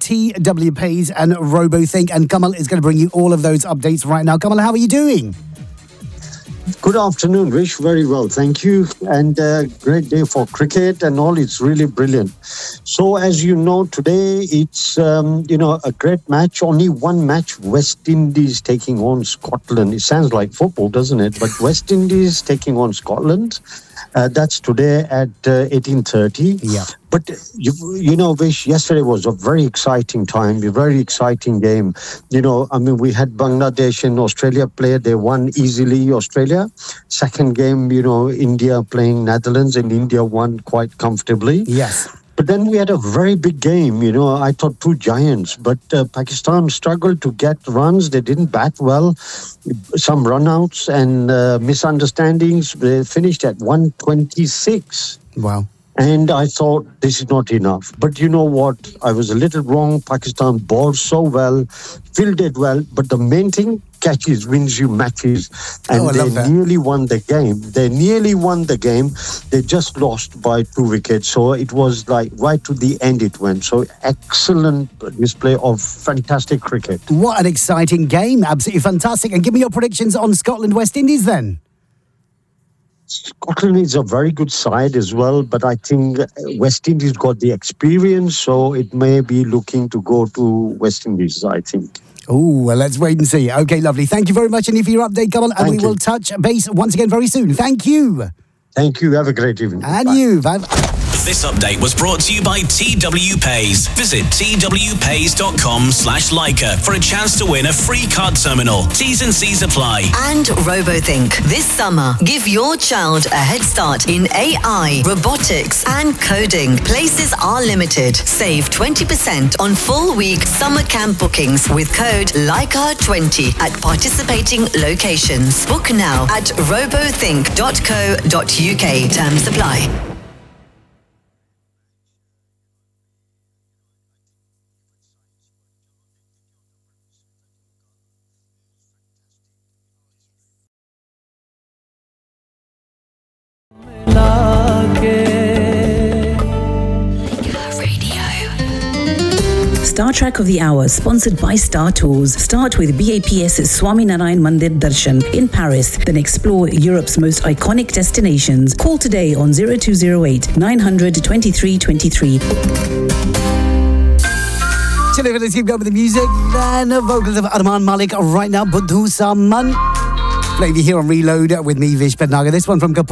TW Pays and RoboThink. And Kamal is going to bring you all of those updates right now. Kamal, how are you doing? Good afternoon, Vish. Very well, thank you. And great day for cricket and all. It's really brilliant. So, as you know, today it's, a great match. Only one match, West Indies taking on Scotland. It sounds like football, doesn't it? But West Indies taking on Scotland. That's today at 18:30. Yeah. But, Vish, yesterday was a very exciting time, a very exciting game. We had Bangladesh and Australia play. They won easily, Australia. Second game, India playing Netherlands, and India won quite comfortably. Yes. But then we had a very big game, I thought two giants, but Pakistan struggled to get runs. They didn't bat well. Some runouts and misunderstandings. They finished at 126. Wow. And I thought, this is not enough. But you know what? I was a little wrong. Pakistan bowled so well, fielded well. But the main thing, catches wins you matches. And they nearly won the game. They just lost by 2 wickets. So it was like right to the end it went. So excellent display of fantastic cricket. What an exciting game. Absolutely fantastic. And give me your predictions on Scotland-West Indies then. Scotland is a very good side as well, but I think West Indies got the experience, so it may be looking to go to West Indies, I think. Oh, well, let's wait and see. Okay, lovely. Thank you very much, and for your update, Kamal, and we will touch base once again very soon. Thank you. Thank you. Have a great evening. And Bye. you. Bye. This update was brought to you by TW Pays. Visit twpays.com/Leica for a chance to win a free card terminal. T's and C's apply. And RoboThink. This summer, give your child a head start in AI, robotics, and coding. Places are limited. Save 20% on full week summer camp bookings with code Leica20 at participating locations. Book now at robothink.co.uk. Terms apply. Star Trek of the Hour, sponsored by Star Tours. Start with BAPS's Swaminarayan Mandir Darshan in Paris, then explore Europe's most iconic destinations. Call today on 0208 900 2323. Chilling, let's keep going with the music. Then vocals of Arman Malik right now, Buddhu Saman. Playing here on Reload with me, Vish Pednagar. This one from Kapoor.